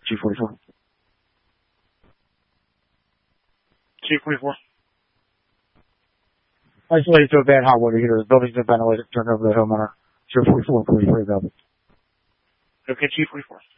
244. 244. Isolated to a bad hot water heater. The building's been ventilated. Turned over to the homeowner. 044, please, available. Okay, 244.